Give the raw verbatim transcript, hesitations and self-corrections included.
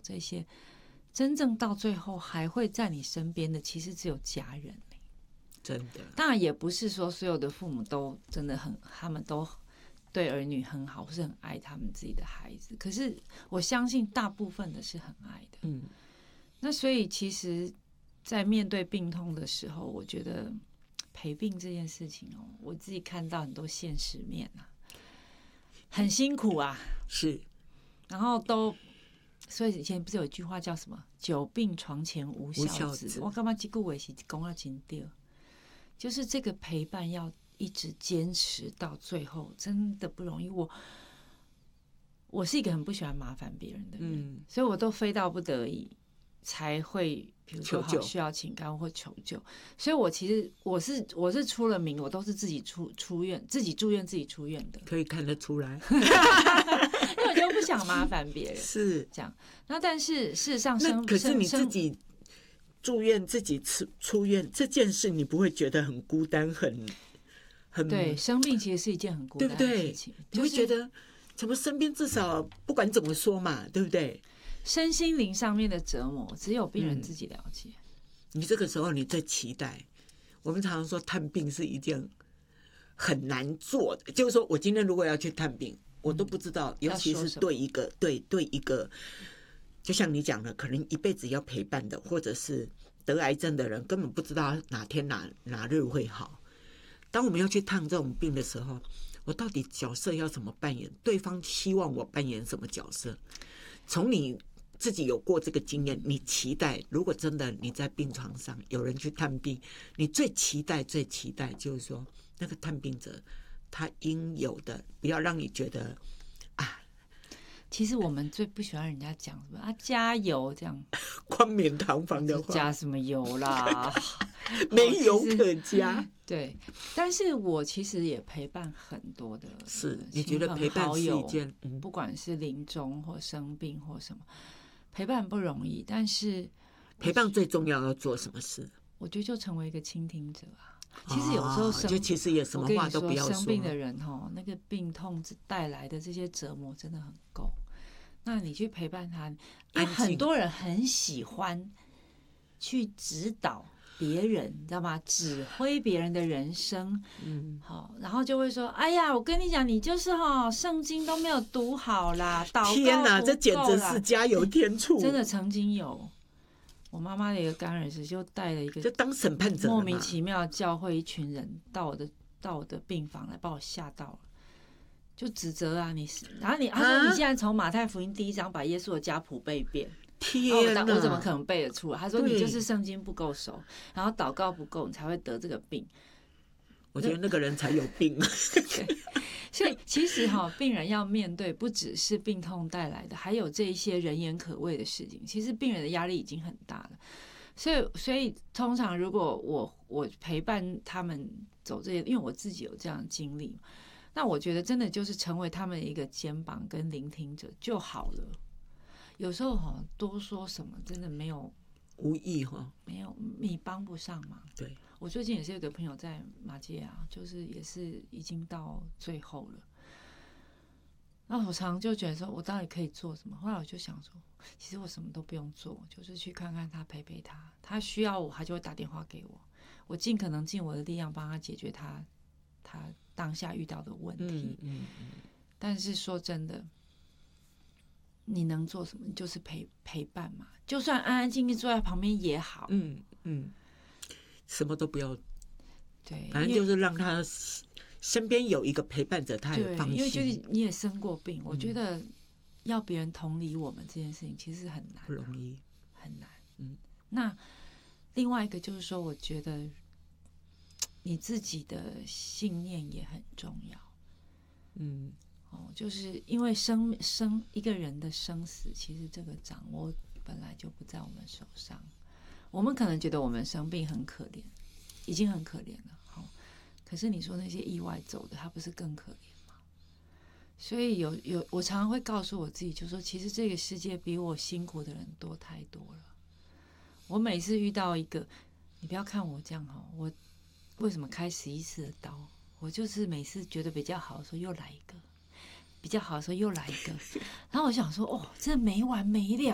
这些，真正到最后还会在你身边的，其实只有家人。 真的， 当然也不是说所有的父母都真的很，他们都对儿女很好，是很爱他们自己的孩子。可是我相信大部分的是很爱的。嗯，那所以其实，在面对病痛的时候，我觉得陪病这件事情哦，我自己看到很多现实面啊，很辛苦啊， 是， 然后都。所以以前不是有一句话叫什么“久病床前无孝子”？我干嘛这句话是讲到真对。就是这个陪伴要一直坚持到最后，真的不容易。我我是一个很不喜欢麻烦别人的人，嗯、所以我都非到不得已才会，比如说好需要请干或求救。所以我其实我是我是出了名，我都是自己出出院，自己住院，自己出院的， 可以看得出来。 因为我就不想麻烦别人， 是这样。那但是事实上生， 那可是你自己。住院自己出出院这件事，你不会觉得很孤单，很很对生病其实是一件很孤单的事情， 对不对？你会觉得怎么身边至少不管怎么说嘛，对不对？ 身心灵上面的折磨，只有病人自己了解。 嗯、你这个时候你最期待，我们常常说探病是一件很难做的，就是说我今天如果要去探病，我都不知道，嗯、尤其是对一个对对一个。就像你讲的，可能一辈子要陪伴的，或者是得癌症的人，根本不知道哪天哪哪日会好。当我们要去探这种病的时候，我到底角色要怎么扮演？对方希望我扮演什么角色？从你自己有过这个经验，你期待，如果真的你在病床上有人去探病，你最期待、最期待就是说，那个探病者他应有的，不要让你觉得。 其实我们最不喜欢人家讲什么啊，加油这样， 冠冕堂皇的话， 加什么油啦？ 没油可加。 对，但是我其实也陪伴很多的， 是你觉得陪伴是一件， 嗯、不管是临终或生病或什么，陪伴不容易。但是陪伴最重要要做什么事？ 我觉得就成为一个倾听者啊。其实有时候生， 就其实也什么话都不要说。 生病的人哈，那个病痛带来的这些折磨真的很够。那你去陪伴他，因为很多人很喜欢去指导别人，你知道吗？指挥别人的人生，嗯，好，然后就会说：“哎呀，我跟你讲，你就是哈，圣经都没有读好啦，祷告天哪，这简直是加油添醋！” 真的曾经有。我妈妈的一个干儿子就带了一个， 就当审判者， 莫名其妙教会一群人到我的到我的病房来，把我吓到了，就指责啊你，然后你他说你现在从马太福音第一章把耶稣的家谱背一遍， 天哪， 我怎么可能背得出来？他说你就是圣经不够熟，然后祷告不够，你才会得这个病。 我觉得那个人才有病。 对，所以其实哈、哦，病人要面对不只是病痛带来的，还有这一些人言可畏的事情。其实病人的压力已经很大了，所以所以通常如果我我陪伴他们走这些，因为我自己有这样的经历，那我觉得真的就是成为他们一个肩膀跟聆听者就好了。有时候哈、哦，多说什么真的没有无益哈， 没有你帮不上忙。 对。 我最近也是有个朋友在马街啊，就是也是已经到最后了。那我常常就觉得说，我到底可以做什么？后来我就想说，其实我什么都不用做，就是去看看他，陪陪他。他需要我，他就会打电话给我。我尽可能尽我的力量帮他解决他他当下遇到的问题。嗯嗯嗯、但是说真的，你能做什么？你就是陪陪伴嘛，就算安安静静坐在旁边也好。 嗯嗯。什么都不要， 对， 反正就是让他身边有一个陪伴者，他也放心。 因为就是你也生过病，嗯、我觉得要别人同理我们这件事情其实很难、啊， 不容易， 很难。嗯，那另外一个就是说，我觉得你自己的信念也很重要。嗯，哦，就是因为生生一个人的生死，其实这个掌握本来就不在我们手上。我们可能觉得我们生病很可怜，已经很可怜了。好，可是你说那些意外走的，他不是更可怜吗？所以有有，我常常会告诉我自己，就说其实这个世界比我辛苦的人多太多了。我每次遇到一个，你不要看我这样哈，我为什么开十一次的刀？我就是每次觉得比较好的时候又来一个，比较好的时候又来一个，然后我想说，哦，真的没完没了